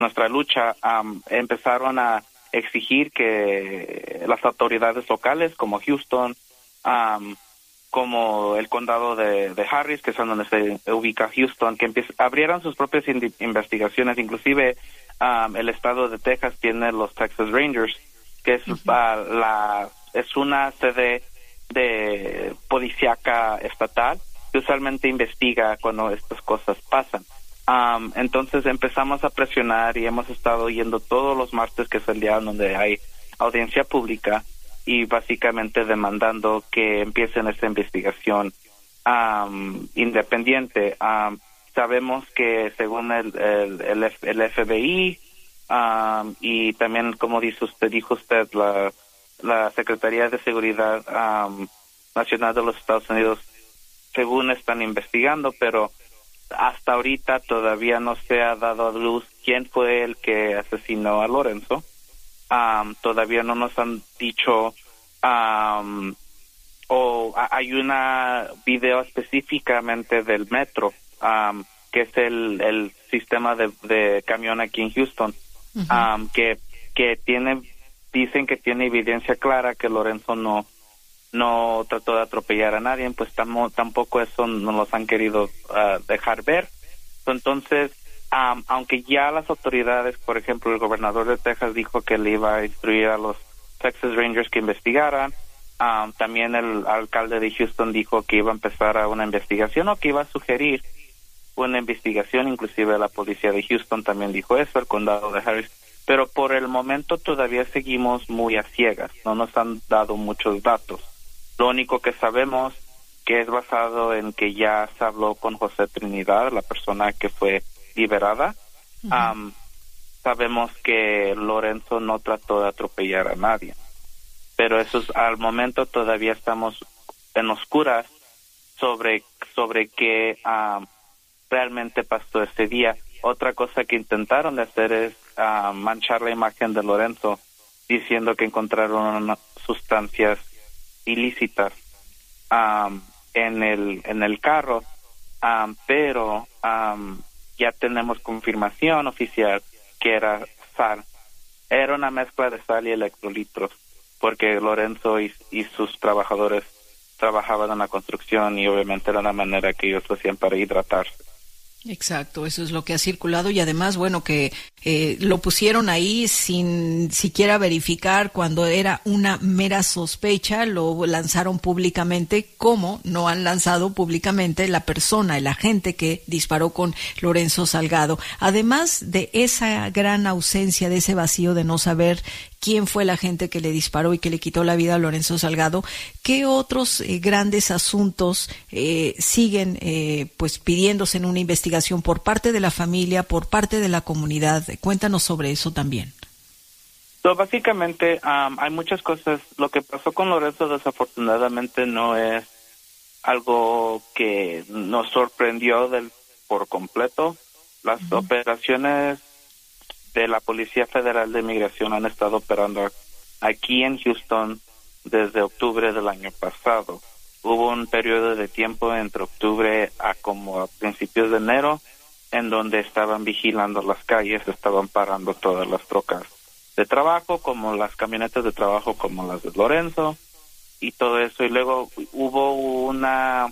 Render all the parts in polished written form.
nuestra lucha, empezaron a exigir que las autoridades locales como Houston, como el condado de Harris, que es donde se ubica Houston, que abrieran sus propias investigaciones. Inclusive el estado de Texas tiene los Texas Rangers, que es es una sede de policíaca estatal que usualmente investiga cuando estas cosas pasan. Entonces empezamos a presionar y hemos estado yendo todos los martes, que es el día donde hay audiencia pública, y básicamente demandando que empiecen esta investigación independiente. Sabemos que según el FBI y también, como dijo usted, la Secretaría de Seguridad Nacional de los Estados Unidos, según están investigando, pero hasta ahorita todavía no se ha dado a luz quién fue el que asesinó a Lorenzo. Todavía no nos han dicho, hay una video específicamente del metro, que es el sistema de camión aquí en Houston, que dicen que tiene evidencia clara que Lorenzo no trató de atropellar a nadie, pues tampoco eso no los han querido dejar ver. Entonces, aunque ya las autoridades, por ejemplo, el gobernador de Texas dijo que le iba a instruir a los Texas Rangers que investigaran, también el alcalde de Houston dijo que iba a empezar una investigación, o que iba a sugerir una investigación. Inclusive la policía de Houston también dijo eso, el condado de Harris. Pero por el momento todavía seguimos muy a ciegas, no nos han dado muchos datos. Lo único que sabemos, que es basado en que ya se habló con José Trinidad, la persona que fue liberada, sabemos que Lorenzo no trató de atropellar a nadie. Pero al momento todavía estamos en oscuras sobre qué realmente pasó ese día. Otra cosa que intentaron de hacer es manchar la imagen de Lorenzo, diciendo que encontraron sustancias ilícitas en el carro, pero ya tenemos confirmación oficial que era sal. Era una mezcla de sal y electrolitos, porque Lorenzo y sus trabajadores trabajaban en la construcción, y obviamente era una manera que ellos lo hacían para hidratarse. Exacto, eso es lo que ha circulado, y además, bueno, que lo pusieron ahí sin siquiera verificar, cuando era una mera sospecha, lo lanzaron públicamente, como no han lanzado públicamente la persona, el agente que disparó con Lorenzo Salgado. Además de esa gran ausencia, de ese vacío de no saber quién fue el agente que le disparó y que le quitó la vida a Lorenzo Salgado, ¿qué otros grandes asuntos siguen pues pidiéndose en una investigación por parte de la familia, por parte de la comunidad? Cuéntanos sobre eso también. Básicamente hay muchas cosas. Lo que pasó con Lorenzo desafortunadamente no es algo que nos sorprendió por completo. Las operaciones de la Policía Federal de Inmigración han estado operando aquí en Houston desde octubre del año pasado. Hubo un periodo de tiempo entre octubre como a principios de enero, en donde estaban vigilando las calles, estaban parando todas las trocas de trabajo, como las camionetas de trabajo, como las de Lorenzo, y todo eso. Y luego hubo una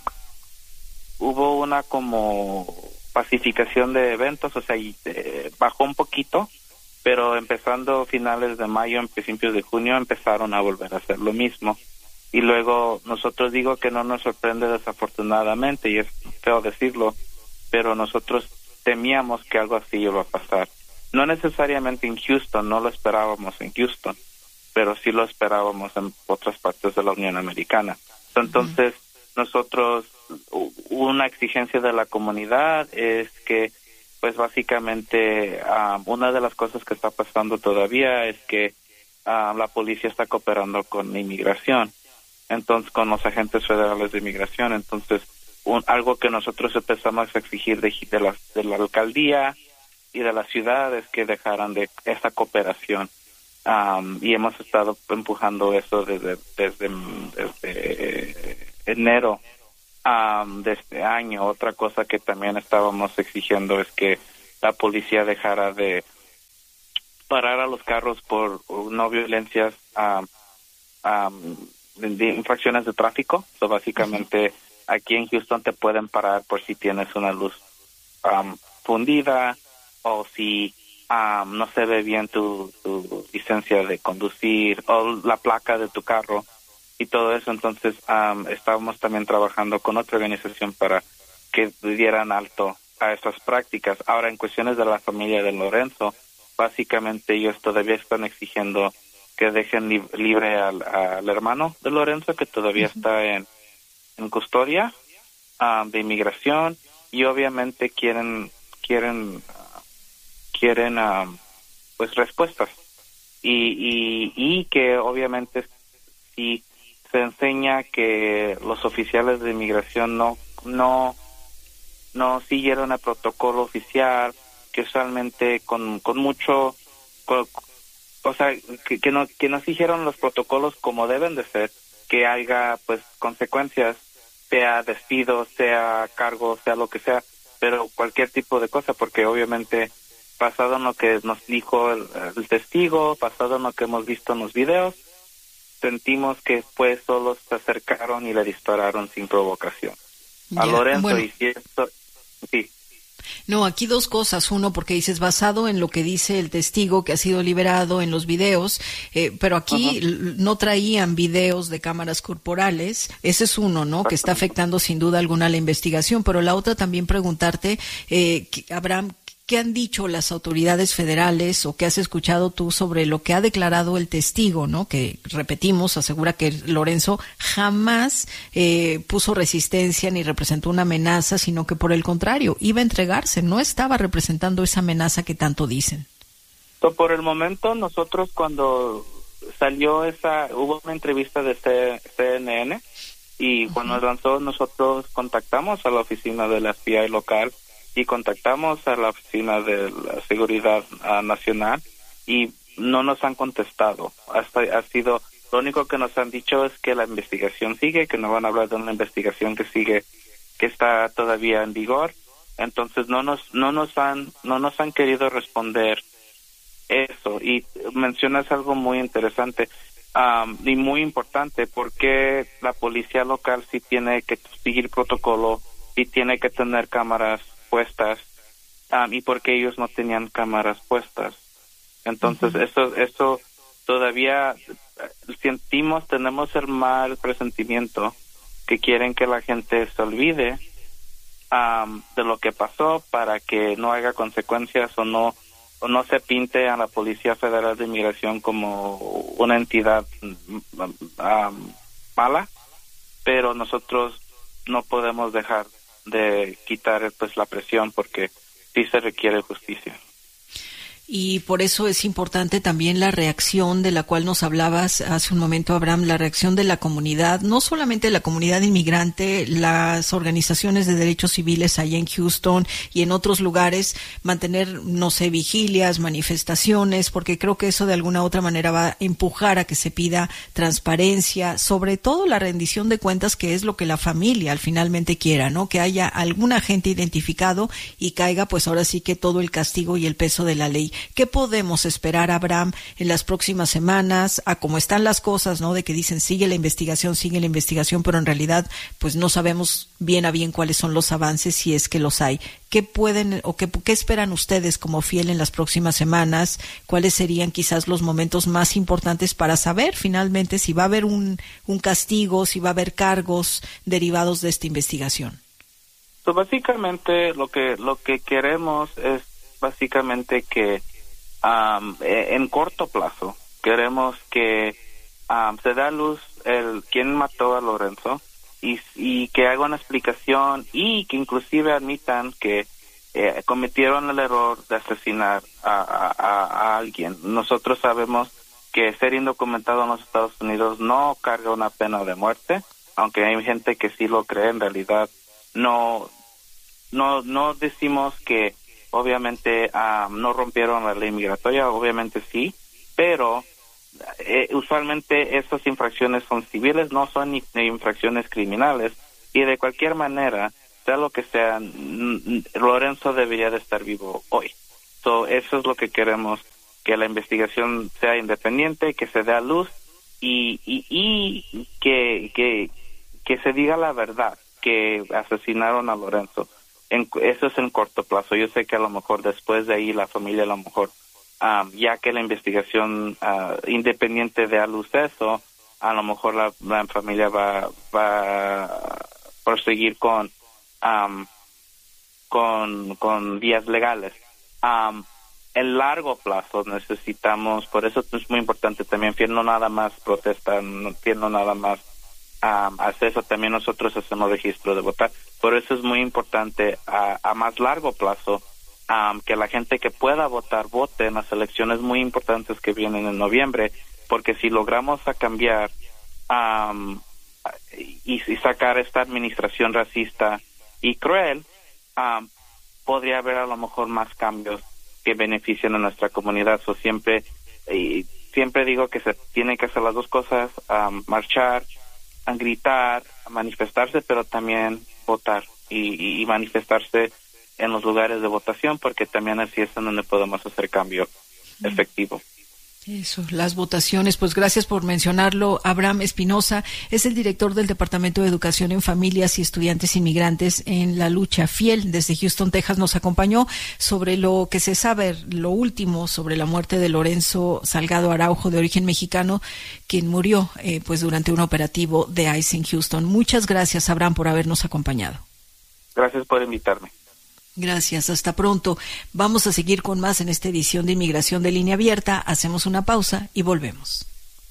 como pacificación de eventos, o sea, bajó un poquito, pero empezando finales de mayo, en principios de junio, empezaron a volver a hacer lo mismo. Y luego nosotros, digo que no nos sorprende desafortunadamente, y es feo decirlo, pero nosotros temíamos que algo así iba a pasar. No necesariamente en Houston, no lo esperábamos en Houston, pero sí lo esperábamos en otras partes de la Unión Americana. Entonces, nosotros, una exigencia de la comunidad es que, pues básicamente, una de las cosas que está pasando todavía es que la policía está cooperando con inmigración, entonces con los agentes federales de inmigración. Entonces, algo que nosotros empezamos a exigir de la alcaldía y de la ciudad es que dejaran de esa cooperación, y hemos estado empujando eso desde enero de este año. Otra cosa que también estábamos exigiendo es que la policía dejara de parar a los carros por no violencias, de infracciones de tráfico. So, básicamente, aquí en Houston te pueden parar por si tienes una luz fundida o si no se ve bien tu licencia de conducir o la placa de tu carro y todo eso. Entonces, estábamos también trabajando con otra organización para que dieran alto a esas prácticas. Ahora, en cuestiones de la familia de Lorenzo, básicamente ellos todavía están exigiendo que dejen libre al hermano de Lorenzo, que todavía está en custodia de inmigración, y obviamente quieren pues respuestas y que obviamente si se enseña que los oficiales de inmigración no siguieron el protocolo oficial, que usualmente con mucho, o sea, que no siguieron los protocolos como deben de ser, que haya pues consecuencias, sea despido, sea cargo, sea lo que sea, pero cualquier tipo de cosa, porque obviamente basado en lo que nos dijo el testigo, basado en lo que hemos visto en los videos, sentimos que pues solo se acercaron y le dispararon sin provocación a Lorenzo. Bueno. Y si esto, sí. No, aquí dos cosas. Uno, porque dices basado en lo que dice el testigo que ha sido liberado en los videos, pero aquí no traían videos de cámaras corporales. Ese es uno, ¿no? Que está afectando sin duda alguna la investigación. Pero la otra también preguntarte, Abraham, ¿qué han dicho las autoridades federales o qué has escuchado tú sobre lo que ha declarado el testigo, ¿no? Que, repetimos, asegura que Lorenzo jamás puso resistencia ni representó una amenaza, sino que por el contrario, iba a entregarse, no estaba representando esa amenaza que tanto dicen. Por el momento, nosotros cuando salió hubo una entrevista de CNN y cuando lanzó, nosotros contactamos a la oficina de la FBI local y contactamos a la oficina de la seguridad nacional y no nos han contestado. Lo único que nos han dicho es que la investigación sigue, que no van a hablar de una investigación que sigue, que está todavía en vigor. Entonces no nos han querido responder eso. Y mencionas algo muy interesante y muy importante, porque la policía local sí tiene que seguir protocolo, sí tiene que tener cámaras puestas, y porque ellos no tenían cámaras puestas. Entonces eso todavía tenemos el mal presentimiento que quieren que la gente se olvide de lo que pasó para que no haya consecuencias o no se pinte a la Policía Federal de Inmigración como una entidad mala, pero nosotros no podemos dejar de quitar pues la presión, porque sí se requiere justicia. Y por eso es importante también la reacción de la cual nos hablabas hace un momento, Abraham, la reacción de la comunidad, no solamente la comunidad inmigrante, las organizaciones de derechos civiles allá en Houston y en otros lugares, mantener, no sé, vigilias, manifestaciones, porque creo que eso de alguna u otra manera va a empujar a que se pida transparencia, sobre todo la rendición de cuentas, que es lo que la familia finalmente quiera, ¿no? Que haya algún agente identificado y caiga, pues ahora sí que todo el castigo y el peso de la ley. ¿Qué podemos esperar, Abraham, en las próximas semanas, a cómo están las cosas, ¿no? De que dicen sigue la investigación, pero en realidad pues no sabemos bien a bien cuáles son los avances, si es que los hay. ¿Qué pueden o qué esperan ustedes como fiel en las próximas semanas? ¿Cuáles serían quizás los momentos más importantes para saber finalmente si va a haber un castigo, si va a haber cargos derivados de esta investigación? So, básicamente lo que queremos es básicamente que en corto plazo queremos que se dé a luz quién mató a Lorenzo y que haga una explicación y que inclusive admitan que cometieron el error de asesinar a alguien. Nosotros sabemos que ser indocumentado en los Estados Unidos no carga una pena de muerte, aunque hay gente que sí lo cree. En realidad no decimos que obviamente no rompieron la ley migratoria, obviamente sí, pero usualmente esas infracciones son civiles, no son infracciones criminales, y de cualquier manera, sea lo que sea, Lorenzo debería de estar vivo hoy. Eso es lo que queremos, que la investigación sea independiente, que se dé a luz y que se diga la verdad, que asesinaron a Lorenzo. Eso es en corto plazo. Yo sé que a lo mejor después de ahí la familia a lo mejor, ya que la investigación independiente dé a luz eso, a lo mejor la familia va a proseguir con vías legales. En largo plazo necesitamos, por eso es muy importante también, no nada más protesta, no nada más hace eso, también nosotros hacemos registro de votar. Por eso es muy importante a más largo plazo que la gente que pueda votar vote en las elecciones muy importantes que vienen en noviembre, porque si logramos cambiar y sacar esta administración racista y cruel, podría haber a lo mejor más cambios que beneficien a nuestra comunidad. Siempre digo que se tienen que hacer las dos cosas, marchar, gritar, manifestarse, pero también votar y manifestarse en los lugares de votación, porque también así es en donde podemos hacer cambio efectivo. Eso, las votaciones, pues gracias por mencionarlo. Abraham Espinosa es el director del Departamento de Educación en Familias y Estudiantes Inmigrantes en la Lucha Fiel. Desde Houston, Texas, nos acompañó sobre lo que se sabe, lo último sobre la muerte de Lorenzo Salgado Araujo, de origen mexicano, quien murió pues durante un operativo de ICE en Houston. Muchas gracias, Abraham, por habernos acompañado. Gracias por invitarme. Gracias, hasta pronto. Vamos a seguir con más en esta edición de Inmigración de Línea Abierta. Hacemos una pausa y volvemos.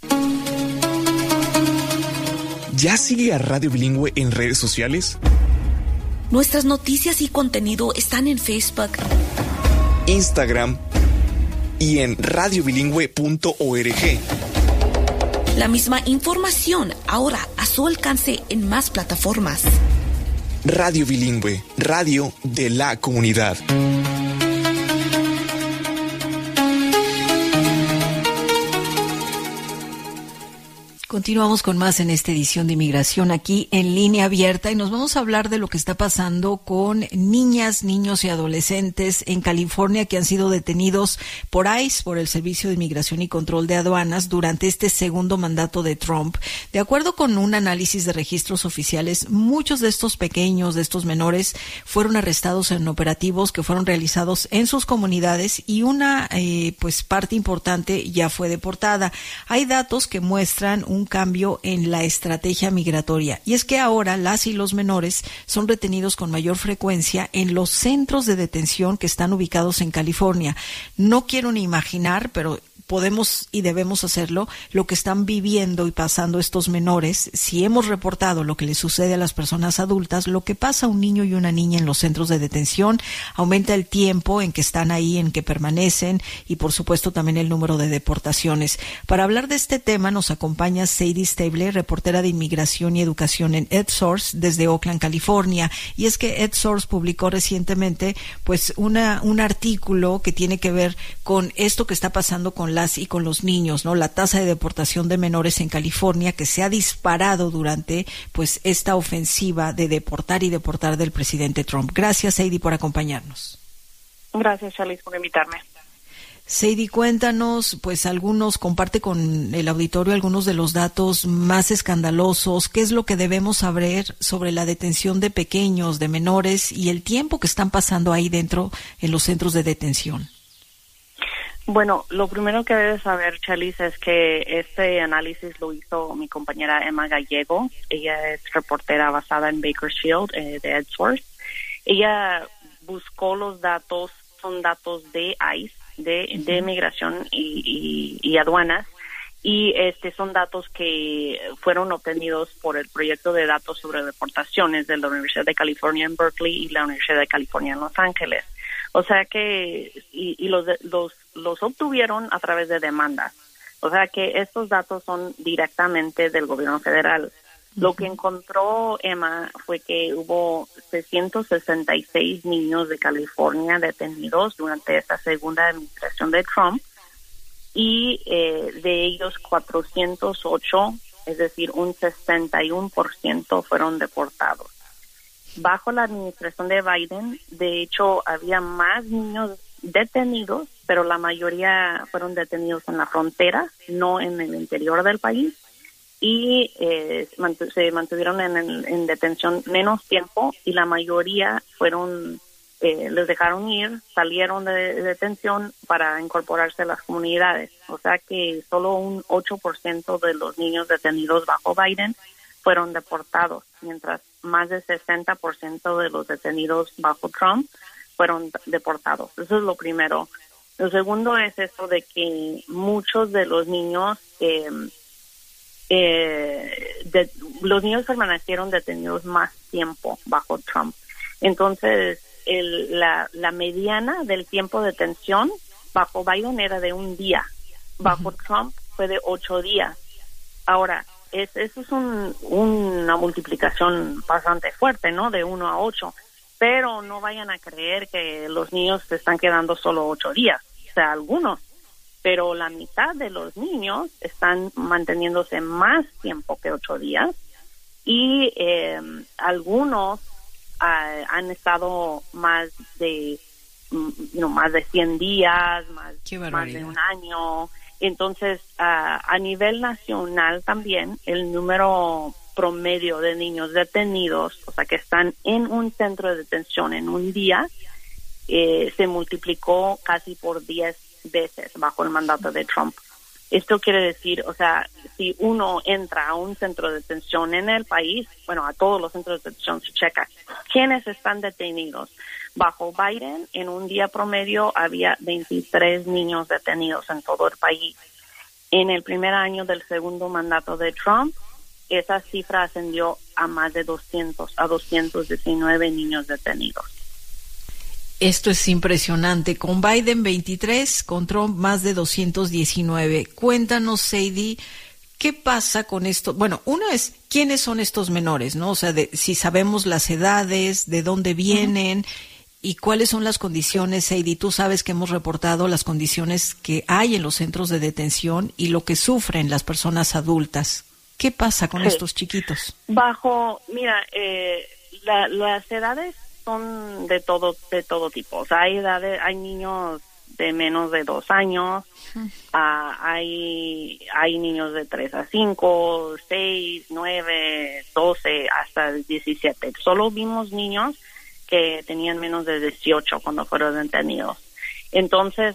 ¿Ya sigue a Radio Bilingüe en redes sociales? Nuestras noticias y contenido están en Facebook, Instagram y en radiobilingüe.org. La misma información ahora a su alcance en más plataformas. Radio Bilingüe, radio de la comunidad. Continuamos con más en esta edición de Inmigración aquí en Línea Abierta y nos vamos a hablar de lo que está pasando con niñas, niños y adolescentes en California que han sido detenidos por ICE, por el Servicio de Inmigración y Control de Aduanas, durante este segundo mandato de Trump. De acuerdo con un análisis de registros oficiales, muchos de estos pequeños, de estos menores, fueron arrestados en operativos que fueron realizados en sus comunidades y una pues parte importante ya fue deportada. Hay datos que muestran un cambio en la estrategia migratoria, y es que ahora las y los menores son retenidos con mayor frecuencia en los centros de detención que están ubicados en California. No quiero ni imaginar, pero podemos y debemos hacerlo, lo que están viviendo y pasando estos menores. Si hemos reportado lo que les sucede a las personas adultas, lo que pasa a un niño y una niña en los centros de detención, aumenta el tiempo en que están ahí, en que permanecen, y por supuesto también el número de deportaciones. Para hablar de este tema nos acompaña Sadie Stable, reportera de Inmigración y Educación en EdSource desde Oakland, California. Y es que EdSource publicó recientemente pues un artículo que tiene que ver con esto que está pasando con las y con los niños, ¿no? La tasa de deportación de menores en California, que se ha disparado durante pues esta ofensiva de deportar y deportar del presidente Trump. Gracias, Sadie, por acompañarnos. Gracias, Charlize, por invitarme. Sadie, cuéntanos, pues comparte con el auditorio algunos de los datos más escandalosos. ¿Qué es lo que debemos saber sobre la detención de pequeños, de menores, y el tiempo que están pasando ahí dentro en los centros de detención? Bueno, lo primero que debes saber, Charlize, es que este análisis lo hizo mi compañera Emma Gallego. Ella es reportera basada en Bakersfield, de EdSource. Ella buscó los datos, son datos de ICE, de Migración y Aduanas, y son datos que fueron obtenidos por el proyecto de datos sobre deportaciones de la Universidad de California en Berkeley y la Universidad de California en Los Ángeles. O sea que los obtuvieron a través de demandas. O sea que estos datos son directamente del gobierno federal. Lo que encontró Emma fue que hubo 666 niños de California detenidos durante esta segunda administración de Trump, y de ellos 408, es decir, un 61% fueron deportados. Bajo la administración de Biden, de hecho, había más niños detenidos pero la mayoría fueron detenidos en la frontera, no en el interior del país, y se mantuvieron en detención menos tiempo, y la mayoría fueron, les dejaron ir, salieron de detención para incorporarse a las comunidades. O sea que solo un 8% de los niños detenidos bajo Biden fueron deportados, mientras más del 60% de los detenidos bajo Trump fueron deportados. Eso es lo primero. Lo segundo es eso de que muchos de los niños, los niños permanecieron detenidos más tiempo bajo Trump. Entonces, la mediana del tiempo de detención bajo Biden era de un día. Bajo Trump fue de 8 días. Ahora, eso es una multiplicación bastante fuerte, ¿no? De 1 a 8. Pero no vayan a creer que los niños se están quedando solo 8 días. O sea, algunos. Pero la mitad de los niños están manteniéndose más tiempo que 8 días. Y algunos han estado más de 100 días, más de un año. Entonces, a nivel nacional también, el número promedio de niños detenidos, o sea, que están en un centro de detención en un día, se multiplicó casi por 10 veces bajo el mandato de Trump. Esto quiere decir, o sea, si uno entra a un centro de detención en el país, bueno, a todos los centros de detención se checa quiénes están detenidos. Bajo Biden, en un día promedio había 23 niños detenidos en todo el país. En el primer año del segundo mandato de Trump, esa cifra ascendió a más de 219 niños detenidos. Esto es impresionante. Con Biden 23, con Trump más de 219. Cuéntanos, Sadie, ¿qué pasa con esto? Bueno, uno es, ¿quiénes son estos menores, no? O sea, si sabemos las edades, de dónde vienen y cuáles son las condiciones, Sadie. Tú sabes que hemos reportado las condiciones que hay en los centros de detención y lo que sufren las personas adultas. ¿Qué pasa con estos chiquitos? Mira, las edades son de todo tipo. O sea, hay niños de menos de 2 años, hay niños de 3 a 5, 6, 9, 12, hasta 17. Solo vimos niños que tenían menos de 18 cuando fueron detenidos. Entonces,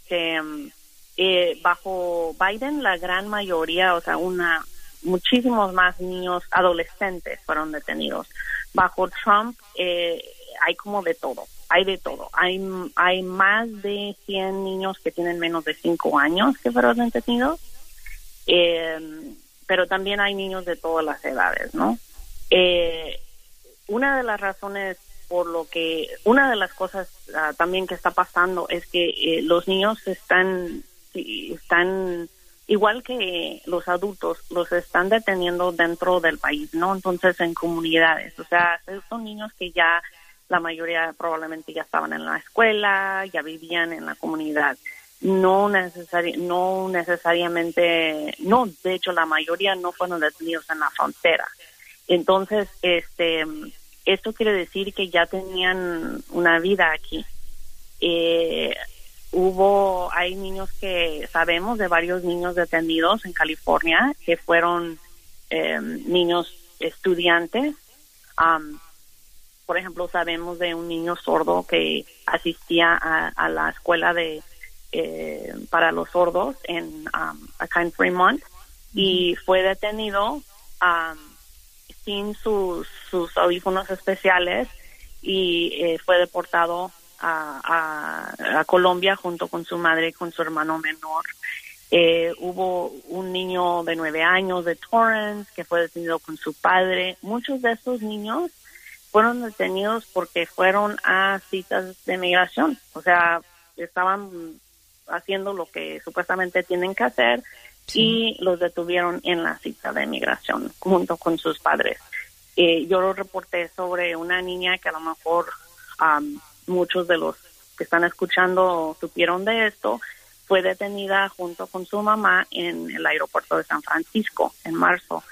bajo Biden, la gran mayoría, o sea, muchísimos más niños adolescentes fueron detenidos. Bajo Trump, hay como de todo. Hay de todo. Hay más de 100 niños que tienen menos de 5 años que fueron detenidos, pero también hay niños de todas las edades, ¿no? Una de las razones una de las cosas también que está pasando es que los niños están igual que los adultos, los están deteniendo dentro del país, ¿no? Entonces, en comunidades. O sea, son niños que ya la mayoría probablemente ya estaban en la escuela, ya vivían en la comunidad. De hecho, la mayoría no fueron detenidos en la frontera. Entonces, esto quiere decir que ya tenían una vida aquí. Hay niños que sabemos de varios niños detenidos en California que fueron niños estudiantes. Por ejemplo, sabemos de un niño sordo que asistía a la escuela para los sordos acá en Fremont, y fue detenido sin sus audífonos especiales y fue deportado a Colombia junto con su madre y con su hermano menor. Hubo un niño de 9 años de Torrance que fue detenido con su padre. Muchos de estos niños fueron detenidos porque fueron a citas de migración. O sea, estaban haciendo lo que supuestamente tienen que hacer, y los detuvieron en la cita de migración junto con sus padres. Yo lo reporté sobre una niña que a lo mejor muchos de los que están escuchando supieron de esto. Fue detenida junto con su mamá en el aeropuerto de San Francisco en marzo.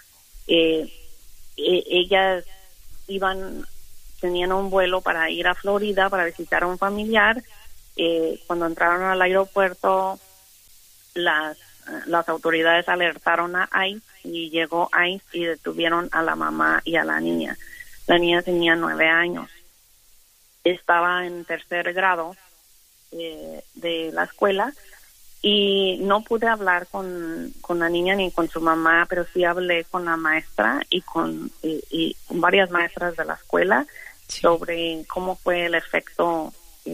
Ellas tenían un vuelo para ir a Florida para visitar a un familiar, Cuando entraron al aeropuerto, las autoridades alertaron a ICE y llegó ICE y detuvieron a la mamá y a la niña. La niña tenía 9 años. Estaba en 3er grado de la escuela y no pude hablar con la niña ni con su mamá, pero sí hablé con la maestra y con varias maestras de la escuela sobre cómo fue el efecto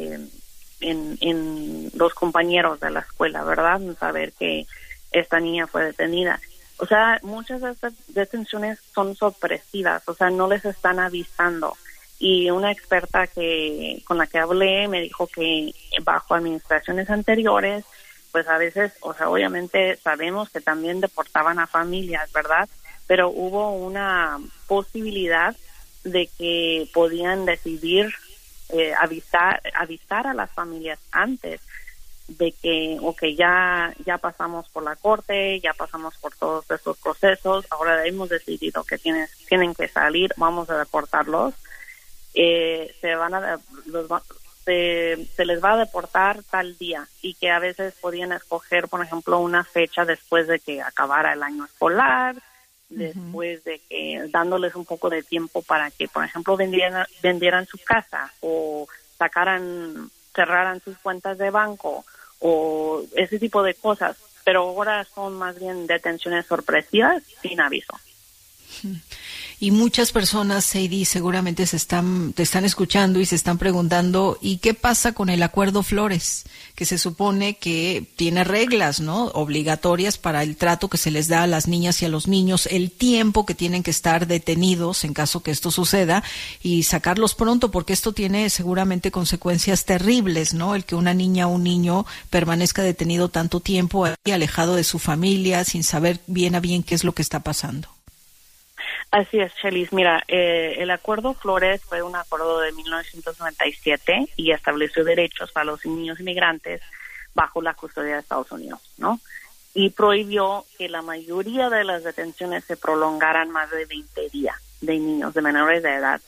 en los compañeros de la escuela, ¿verdad? Saber que esta niña fue detenida. O sea, muchas de estas detenciones son sorpresivas, o sea, no les están avisando. Y una experta con la que hablé me dijo que bajo administraciones anteriores, pues a veces, o sea, obviamente sabemos que también deportaban a familias, ¿verdad? Pero hubo una posibilidad de que podían decidir avisar a las familias antes de que, ya pasamos por la corte, ya pasamos por todos estos procesos, ahora hemos decidido que tienen que salir, vamos a deportarlos. Se les va a deportar tal día, y que a veces podían escoger, por ejemplo, una fecha después de que acabara el año escolar, después de que dándoles un poco de tiempo para que, por ejemplo, vendieran su casa o cerraran sus cuentas de banco o ese tipo de cosas. Pero ahora son más bien detenciones sorpresivas sin aviso. Y muchas personas, Sadie, seguramente te están escuchando y se están preguntando, ¿y qué pasa con el Acuerdo Flores? Que se supone que tiene reglas, ¿no?, obligatorias para el trato que se les da a las niñas y a los niños, el tiempo que tienen que estar detenidos en caso que esto suceda y sacarlos pronto, porque esto tiene seguramente consecuencias terribles, ¿no? El que una niña o un niño permanezca detenido tanto tiempo ahí, alejado de su familia, sin saber bien a bien qué es lo que está pasando. Así es, Chelis. Mira, el Acuerdo Flores fue un acuerdo de 1997 y estableció derechos para los niños inmigrantes bajo la custodia de Estados Unidos, ¿no? Y prohibió que la mayoría de las detenciones se prolongaran más de 20 días de niños, de menores de edad.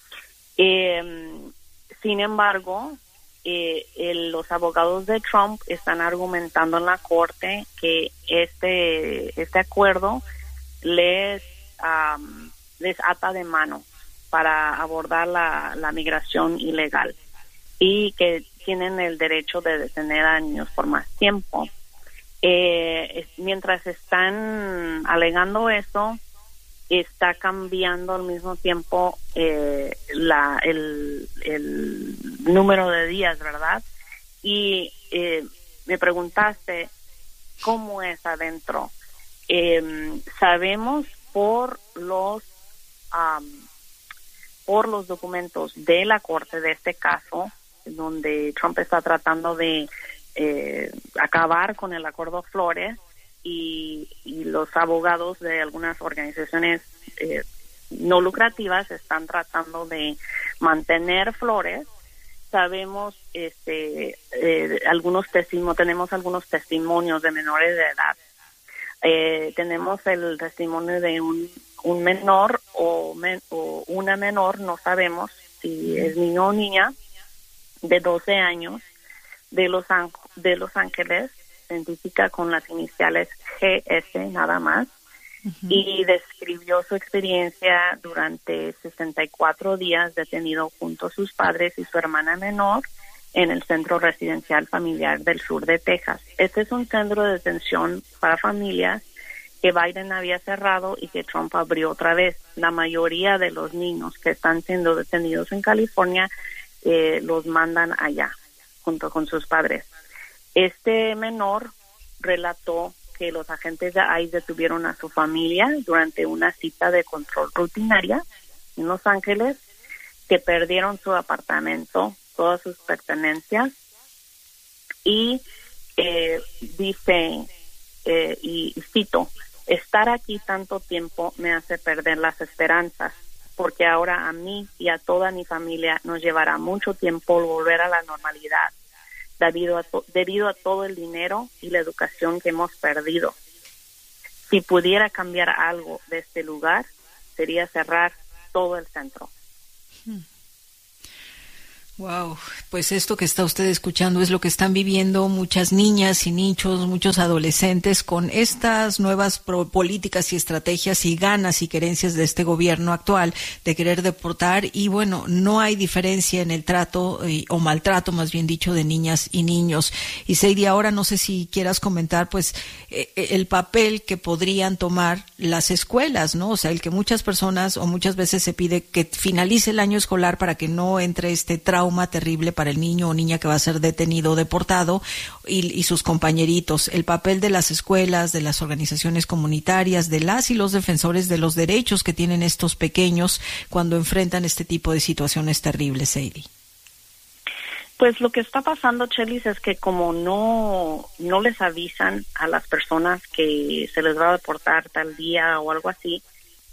Sin embargo, los abogados de Trump están argumentando en la corte que este acuerdo les ata de mano para abordar la migración ilegal y que tienen el derecho de detener a niños por más tiempo. Mientras están alegando eso, está cambiando al mismo tiempo el número de días, ¿verdad? Y me preguntaste cómo es adentro. Sabemos por los documentos de la corte de este caso, donde Trump está tratando de acabar con el Acuerdo Flores, y los abogados de algunas organizaciones no lucrativas están tratando de mantener Flores. Sabemos tenemos algunos testimonios de menores de edad. Tenemos el testimonio de un menor o una menor, no sabemos si es niño o niña, de 12 años, de Los Ángeles, se identifica con las iniciales GS nada más, y describió su experiencia durante 64 días detenido junto a sus padres y su hermana menor en el Centro Residencial Familiar del Sur de Texas. Este es un centro de detención para familias que Biden había cerrado y que Trump abrió otra vez. La mayoría de los niños que están siendo detenidos en California los mandan allá junto con sus padres. Este menor relató que los agentes de ICE detuvieron a su familia durante una cita de control rutinaria en Los Ángeles, que perdieron su apartamento, todas sus pertenencias, y dice, y cito, estar aquí tanto tiempo me hace perder las esperanzas, porque ahora a mí y a toda mi familia nos llevará mucho tiempo volver a la normalidad, debido a todo el dinero y la educación que hemos perdido. Si pudiera cambiar algo de este lugar, sería cerrar todo el centro. Wow, pues esto que está usted escuchando es lo que están viviendo muchas niñas y niños, muchos adolescentes con estas nuevas políticas y estrategias y ganas y querencias de este gobierno actual de querer deportar. Y bueno, no hay diferencia en el trato o maltrato, más bien dicho, de niñas y niños. Y Sadie, ahora no sé si quieras comentar pues el papel que podrían tomar las escuelas, ¿no? O sea, el que muchas personas o muchas veces se pide que finalice el año escolar para que no entre este trauma terrible para el niño o niña que va a ser detenido o deportado y sus compañeritos. El papel de las escuelas, de las organizaciones comunitarias, de las y los defensores de los derechos que tienen estos pequeños cuando enfrentan este tipo de situaciones terribles, Sadie. Pues lo que está pasando, Chelis, es que como no les avisan a las personas que se les va a deportar tal día o algo así,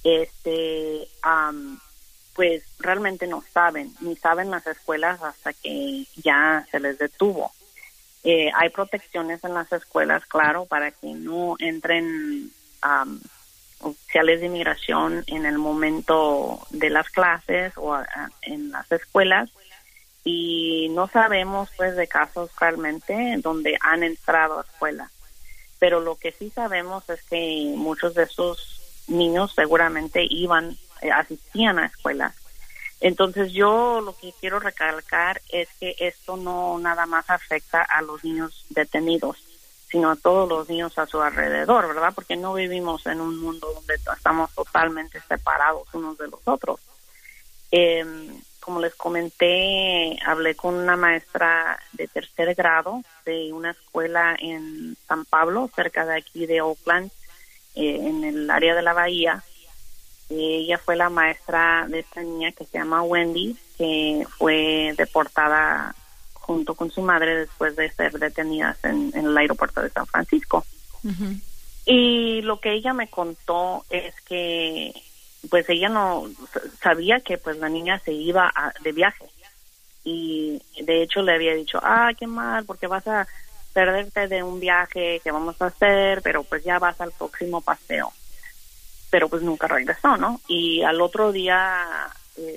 pues realmente no saben, ni saben las escuelas hasta que ya se les detuvo. Hay protecciones en las escuelas, claro, para que no entren oficiales de inmigración en el momento de las clases o en las escuelas, y no sabemos pues de casos realmente donde han entrado a escuelas. Pero lo que sí sabemos es que muchos de esos niños seguramente asistían a escuelas. Entonces yo lo que quiero recalcar es que esto no nada más afecta a los niños detenidos, sino a todos los niños a su alrededor, ¿verdad? Porque no vivimos en un mundo donde estamos totalmente separados unos de los otros. Como les comenté, hablé con una maestra de tercer grado de una escuela en San Pablo, cerca de aquí de Oakland, en el área de la Bahía. Ella fue la maestra de esta niña que se llama Wendy, que fue deportada junto con su madre después de ser detenidas en el aeropuerto de San Francisco. Uh-huh. Y lo que ella me contó es que pues ella no sabía que pues la niña se iba de viaje, y de hecho le había dicho, qué mal, porque vas a perderte de un viaje que vamos a hacer, pero pues ya vas al próximo paseo. Pero pues nunca regresó, ¿no? Y al otro día,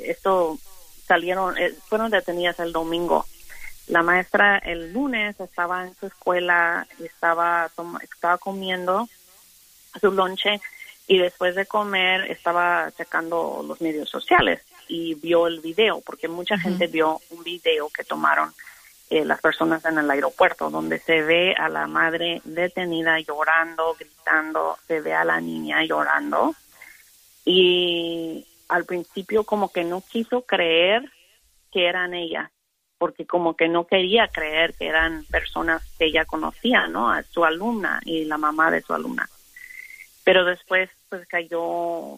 fueron detenidas el domingo. La maestra el lunes estaba en su escuela, estaba comiendo su lonche, y después de comer estaba checando los medios sociales y vio el video, porque mucha gente vio un video que tomaron las personas en el aeropuerto, donde se ve a la madre detenida llorando, gritando, se ve a la niña llorando, y al principio como que no quiso creer que eran ellas, porque como que no quería creer que eran personas que ella conocía, ¿no? A su alumna y la mamá de su alumna. Pero después pues cayó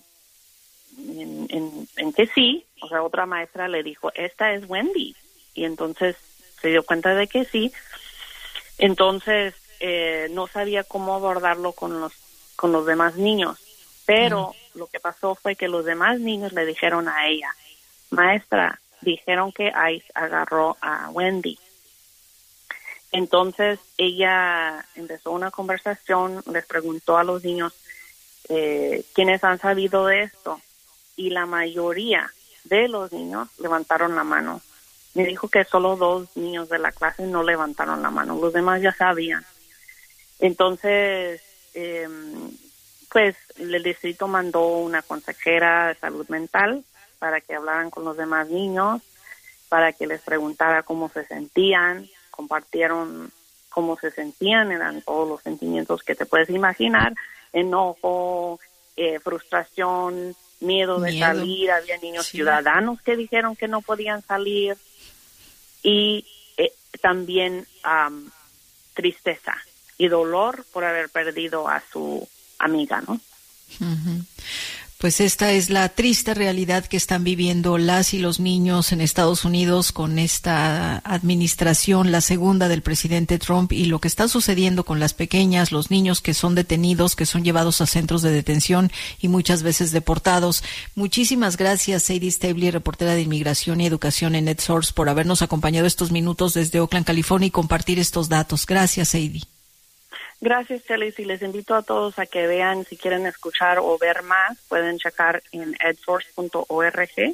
en que sí, o sea, otra maestra le dijo, esta es Wendy, y entonces se dio cuenta de que sí. Entonces no sabía cómo abordarlo con los demás niños, pero lo que pasó fue que los demás niños le dijeron a ella, maestra, dijeron que ICE agarró a Wendy. Entonces ella empezó una conversación, les preguntó a los niños quiénes han sabido de esto, y la mayoría de los niños levantaron la mano. Me dijo que solo 2 niños de la clase no levantaron la mano, los demás ya sabían. Entonces, pues el distrito mandó una consejera de salud mental para que hablaran con los demás niños, para que les preguntara cómo se sentían, compartieron cómo se sentían, eran todos los sentimientos que te puedes imaginar, enojo, frustración, miedo de salir, había niños ciudadanos que dijeron que no podían salir, y también tristeza y dolor por haber perdido a su amiga, ¿no? Uh-huh. Pues esta es la triste realidad que están viviendo las y los niños en Estados Unidos con esta administración, la segunda del presidente Trump, y lo que está sucediendo con las pequeñas, los niños que son detenidos, que son llevados a centros de detención y muchas veces deportados. Muchísimas gracias, Sadie Stavely, reportera de Inmigración y Educación en NetSource, por habernos acompañado estos minutos desde Oakland, California, y compartir estos datos. Gracias, Sadie. Gracias, Chelis, y les invito a todos a que vean, si quieren escuchar o ver más, pueden checar en edsource.org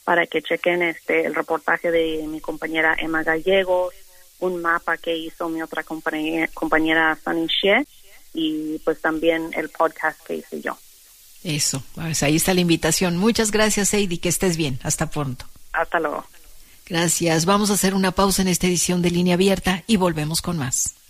para que chequen el reportaje de mi compañera Emma Gallegos, un mapa que hizo mi otra compañera Sunny Xie, y pues también el podcast que hice yo. Eso, pues ahí está la invitación. Muchas gracias, Heidi, que estés bien. Hasta pronto. Hasta luego. Gracias. Vamos a hacer una pausa en esta edición de Línea Abierta y volvemos con más.